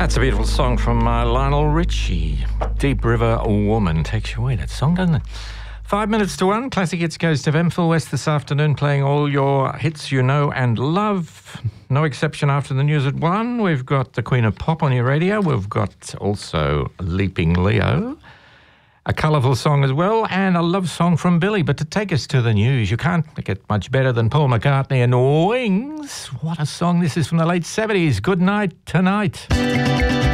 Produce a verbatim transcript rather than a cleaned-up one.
That's a beautiful song from uh, Lionel Richie. Deep River Woman takes you away, that song, doesn't it? Five minutes to one. Classic Hits goes to Vemful West this afternoon, playing all your hits you know and love. No exception after the news at one. We've got the Queen of Pop on your radio. We've got also Leaping Leo, a colourful song as well, and a love song from Billy. But to take us to the news, you can't get much better than Paul McCartney and Wings. What a song this is from the late seventies. Good night tonight.